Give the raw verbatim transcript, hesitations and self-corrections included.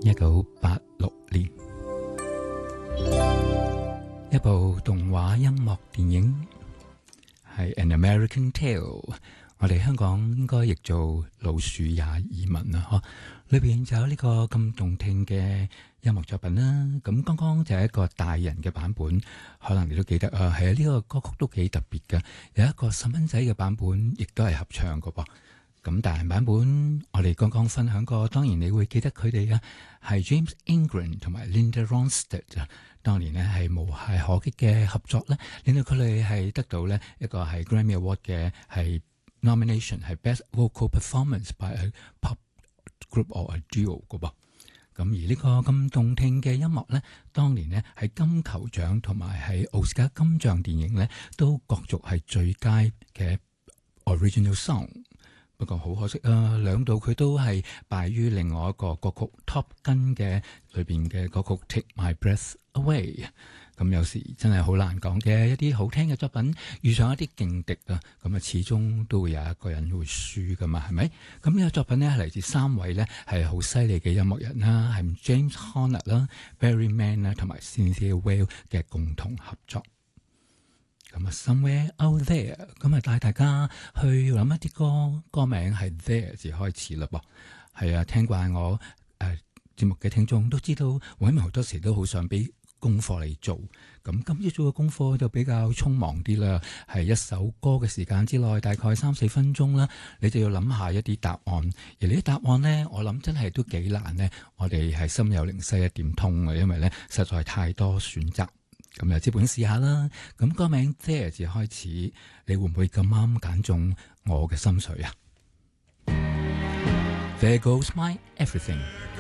一九八六年，一部動畫音樂電影係 An American Tail， 我哋香港應該譯做老鼠也移民啦，嗬。裏邊就有呢個咁動聽嘅音樂作品啦。咁剛剛就係一個大人嘅版本，可能你都記得啊。係啊，呢個歌曲都幾特別㗎，有一個細蚊仔嘅版本，亦都係合唱㗎噃。咁大人版本我哋剛剛分享過，當然你會記得佢哋啊，係 James Ingram 同埋 Linda Ronstadt 啊，當年呢係無懈可擊嘅合作咧，令到佢哋係得到咧一個係 Grammy Award 嘅係 nomination 係 Best Vocal Performance by a Pop Group or a Duo 嘅噃。咁而呢個咁動聽嘅音樂咧，當年呢係金球獎同埋係奧斯卡金像電影咧都角逐係最佳嘅 Original Song。不過好可惜啊，兩度佢都係敗於另外一個歌曲 Top Gun 嘅裏邊嘅歌曲 Take My Breath Away。咁有時真係好難講嘅，一啲好聽嘅作品遇上一啲勁敵啊，咁啊始終都會有一個人會輸噶嘛，係咪？咁呢個作品呢係嚟自三位呢係好犀利嘅音樂人啦，係 James Horner 啦、Barry Mann 啦同埋 Cynthia Weil 嘅共同合作。咁啊，Somewhere Out There， 咁啊帶大家去諗一啲歌，歌名係 There 字開始啦噃。係啊，聽慣我誒、呃、節目嘅聽眾都知道，我喺好多時都好想俾功課嚟做。咁今朝做嘅功課就比較匆忙啲啦，係一首歌嘅時間之內，大概三四分鐘啦，你就要諗下一啲答案。而呢啲答案呢，我諗真係都幾難呢。我哋係心有靈犀一點通嘅，因為呢實在太多選擇。咁又資本試下啦。咁歌名 There 字開始，你會唔會咁啱揀中我嘅心水啊？ There goes my everything。